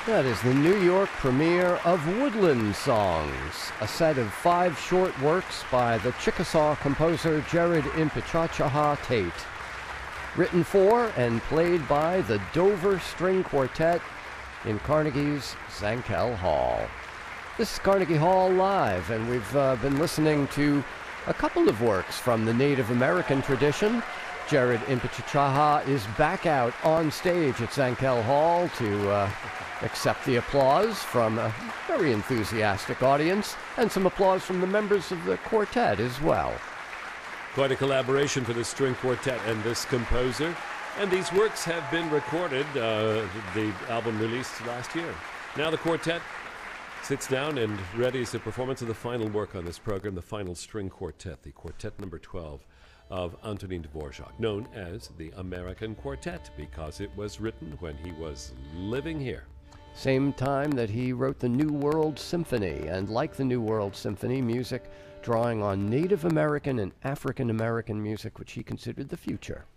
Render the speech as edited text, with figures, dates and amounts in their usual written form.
That is the New York premiere of Woodland Songs, a set of 5 short works by the Chickasaw composer Jared Impichachaha Tate, written for and played by the Dover String Quartet in Carnegie's Zankel Hall. This is Carnegie Hall Live, and we've been listening to a couple of works from the Native American tradition. Jared Impichachaha is back out on stage at Zankel Hall to accept the applause from a very enthusiastic audience and some applause from the members of the quartet as well. Quite a collaboration for the string quartet and this composer. And these works have been recorded, the album released last year. Now the quartet sits down and readies the performance of the final work on this program, the final string quartet, the quartet number 12 of Antonin Dvorak, known as the American Quartet because it was written when he was living here. Same time that he wrote the New World Symphony, and like the New World Symphony, music drawing on Native American and African American music, which he considered the future.